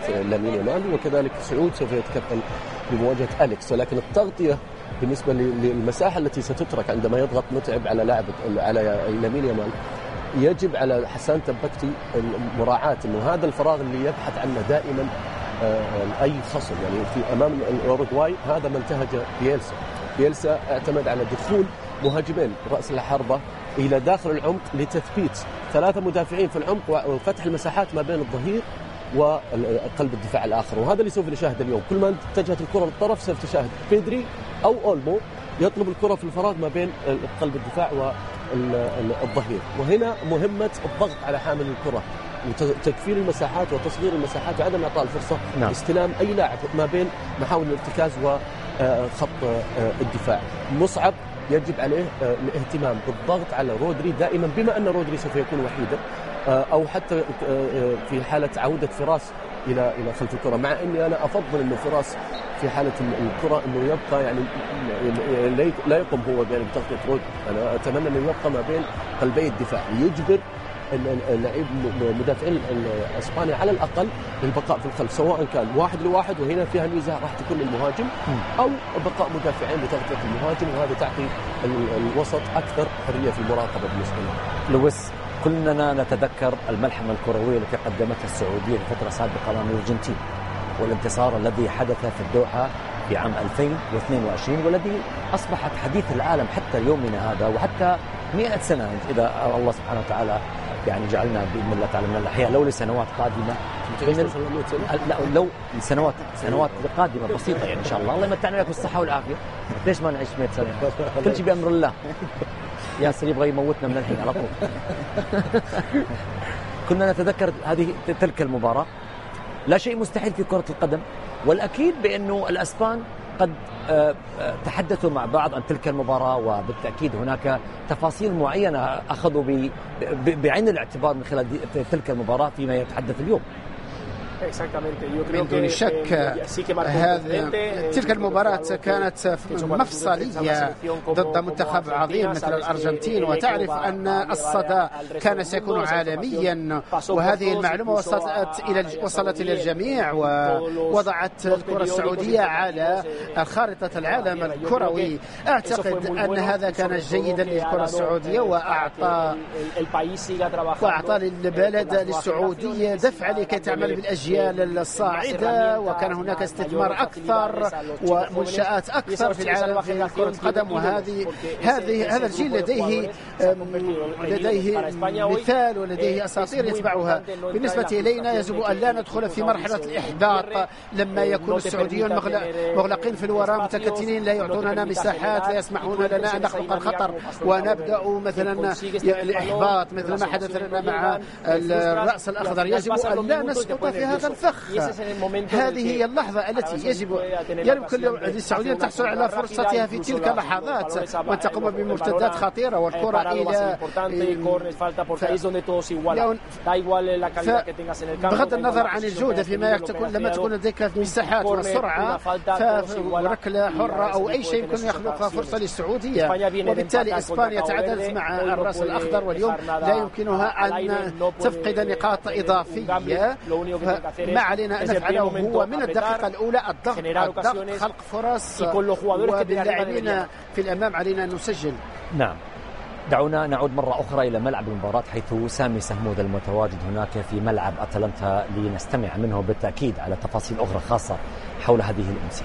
لامين يامال، وكذلك سعود سوف يتكفل بمواجهة أليكس. ولكن التغطية بالنسبة للمساحة التي ستترك عندما يضغط متعب على لامين يامال، يجب على حسان تنبكتي مراعاة أنه هذا الفراغ اللي يبحث عنه دائما أي خصم، يعني في أمام الأوروغواي هذا ما انتهج بيلسا اعتمد على دخول مهاجمين رأس الحربة إلى داخل العمق لتثبيت 3 مدافعين في العمق وفتح المساحات ما بين الظهير وقلب الدفاع الآخر. وهذا اللي سوف نشاهد اليوم، كل ما اتجهت الكرة للطرف سوف تشاهد بيدري أو أولمو يطلب الكرة في الفراغ ما بين قلب الدفاع والظهير. وهنا مهمة الضغط على حامل الكرة وتكفير المساحات وتصغير المساحات وعدم إعطاء الفرصة استلام أي لاعب ما بين محاور الارتكاز وخط الدفاع. مصعب يجب عليه الاهتمام بالضغط على رودري دائما، بما أن رودري سوف يكون وحيدا أو حتى في حالة عودة فراس إلى خلف الكرة، مع أني أنا أفضل أنه فراس في حالة الكرة أنه يبقى يعني لا يقوم هو بتغطية رودري. أنا أتمنى أنه يبقى ما بين قلبي الدفاع يجبر اللعيب مدافعين اسبانيا على الاقل للبقاء في الخلف، سواء كان 1 لواحد وهنا فيها ميزه راح تكون للمهاجم، او بقاء مدافعين لتغطيه المهاجم، وهذا تعطي الوسط اكثر حريه في المراقبه بالنسبه له. لويس، كلنا نتذكر الملحمه الكرويه التي قدمتها السعوديه لفتره سابقه امام الارجنتين، والانتصار الذي حدث في الدوحه في عام 2022 والذي اصبحت حديث العالم حتى يومنا هذا وحتى 100 سنه اذا الله سبحانه وتعالى يعني جعلنا بإذن الله تعالى من الأحياء، لو لسنوات قادمة لا لو سنوات قادمة بسيطة يعني إن شاء الله يمتعنا لكم الصحة والعافية. ليش ما نعيش 100 سنة؟ كل شيء بأمر الله. ياسر يبغى يموتنا من الحين على طول. كنا نتذكر تلك المباراة. لا شيء مستحيل في كرة القدم، والأكيد بأنه الأسبان قد تحدثوا مع بعض عن تلك المباراة، وبالتأكيد هناك تفاصيل معينة أخذوا بعين الاعتبار من خلال تلك المباراة فيما يتحدث اليوم. من دون شك تلك المباراة كانت مفصلية ضد منتخب عظيم مثل الأرجنتين، وتعرف أن الصدى كان سيكون عالميا، وهذه المعلومة وصلت إلى الجميع ووضعت الكرة السعودية على خارطة العالم الكروي. أعتقد أن هذا كان جيدا للكرة السعودية وأعطى للبلد للسعودية دفع لكي تعمل بالأجيال الصاعدة، وكان هناك استثمار أكثر ومنشآت أكثر في العالم في كرة القدم. هذا الجيل لديه مثال ولديه أساطير يتبعها. بالنسبة إلينا يجب أن لا ندخل في مرحلة الإحباط لما يكون السعوديون مغلقين في الوراء متكتلين، لا يعطوننا مساحات، لا يسمحون لنا أن نخلق الخطر ونبدأ مثلا الإحباط مثل ما حدث لنا مع الرأس الأخضر. يجب أن لا نسقط في هذا الفخ. هذه هي اللحظة التي يجب للسعودية أن تحصل على فرصتها في تلك اللحظات وأن تقوم بمرتدات خطيرة والكرة إلى بغض النظر عن الجودة فيما لما تكون لديك مساحات وسرعة، فركلة حرة أو أي شيء يمكن يخلق فرصة للسعودية، وبالتالي إسبانيا تعادلت مع الرأس الأخضر واليوم لا يمكنها أن تفقد نقاط إضافية. ما علينا أن نفعله هو من الدقيقة الأولى الضغط خلق فرص، وباللاعبين في الأمام علينا أن نسجل. نعم، دعونا نعود مرة أخرى إلى ملعب المباراة حيث سامي سهمود المتواجد هناك في ملعب أتلانتا لنستمع منه بالتأكيد على تفاصيل أخرى خاصة حول هذه الأمسية.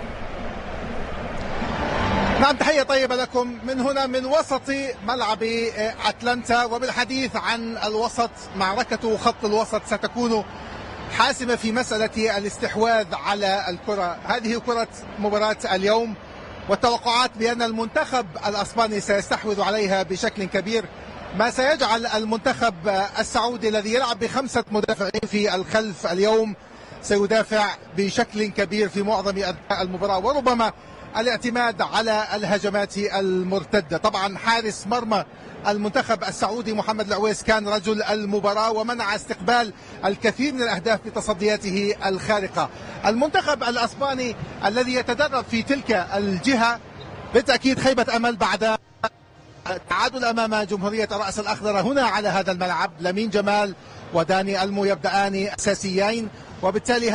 نعم، تحية طيبة لكم من هنا من وسط ملعب أتلانتا. وبالحديث عن الوسط، معركة خط الوسط ستكون حاسمة في مسألة الاستحواذ على الكرة. هذه كرة مباراة اليوم، والتوقعات بأن المنتخب الأسباني سيستحوذ عليها بشكل كبير، ما سيجعل المنتخب السعودي الذي يلعب ب5 مدافعين في الخلف اليوم سيدافع بشكل كبير في معظم أثناء المباراة، وربما الاعتماد على الهجمات المرتدة. طبعا حارس مرمى المنتخب السعودي محمد العويس كان رجل المباراة ومنع استقبال الكثير من الأهداف بتصدياته الخارقة. المنتخب الأسباني الذي يتدرب في تلك الجهة بالتأكيد خيبة أمل بعد التعادل أمام جمهورية الرأس الأخضر هنا على هذا الملعب. لامين جمال وداني ألمو يبدأان أساسيين، وبالتالي